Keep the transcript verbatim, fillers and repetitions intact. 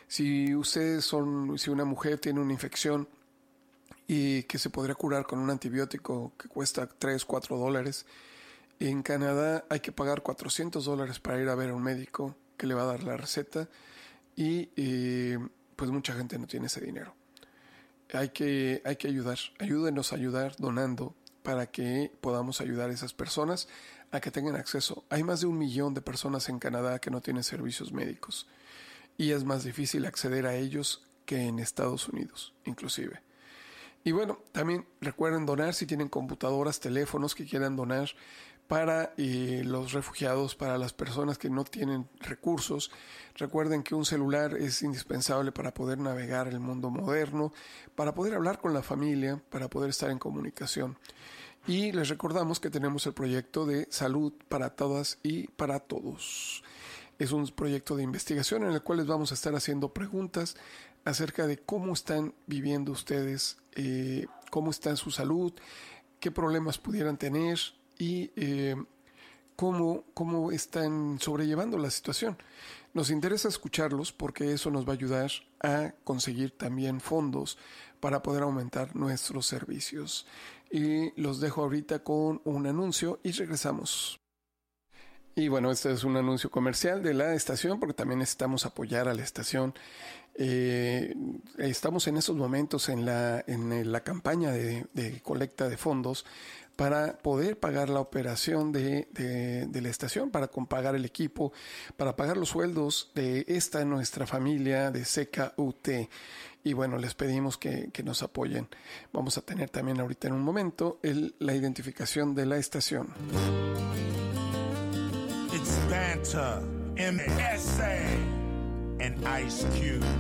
Si ustedes son, si una mujer tiene una infección y que se podría curar con un antibiótico que cuesta tres, cuatro dólares, en Canadá hay que pagar cuatrocientos dólares para ir a ver a un médico que le va a dar la receta y eh, pues mucha gente no tiene ese dinero. Hay que, hay que ayudar, ayúdenos a ayudar donando para que podamos ayudar a esas personas a que tengan acceso. Hay más de un millón de personas en Canadá que no tienen servicios médicos y es más difícil acceder a ellos que en Estados Unidos, inclusive. Y bueno, también recuerden donar si tienen computadoras, teléfonos que quieran donar para eh, los refugiados, para las personas que no tienen recursos. Recuerden que un celular es indispensable para poder navegar el mundo moderno, para poder hablar con la familia, para poder estar en comunicación. Y les recordamos que tenemos el proyecto de Salud para Todas y para Todos. Es un proyecto de investigación en el cual les vamos a estar haciendo preguntas acerca de cómo están viviendo ustedes, eh, cómo está su salud, qué problemas pudieran tener y eh, cómo, cómo están sobrellevando la situación. Nos interesa escucharlos porque eso nos va a ayudar a conseguir también fondos para poder aumentar nuestros servicios. Y los dejo ahorita con un anuncio y regresamos. Y bueno, este es un anuncio comercial de la estación porque también necesitamos apoyar a la estación. Eh, estamos en estos momentos en la, en la campaña de, de colecta de fondos para poder pagar la operación de, de, de la estación, para pagar el equipo, para pagar los sueldos de esta nuestra familia de C K U T. Y bueno, les pedimos que, que nos apoyen. Vamos a tener también ahorita en un momento el, la identificación de la estación. It's Fanta, M S A, and Ice Cube.